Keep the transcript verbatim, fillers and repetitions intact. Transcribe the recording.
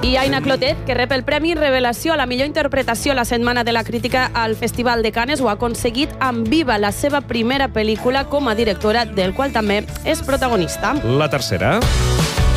I Aina Clotet, que rep el Premi Revelació a la millor interpretació a la Setmana de la Crítica al Festival de Cannes, ho ha aconseguit amb Viva, la seva primera pel·lícula com a directora, del qual també és protagonista. La tercera.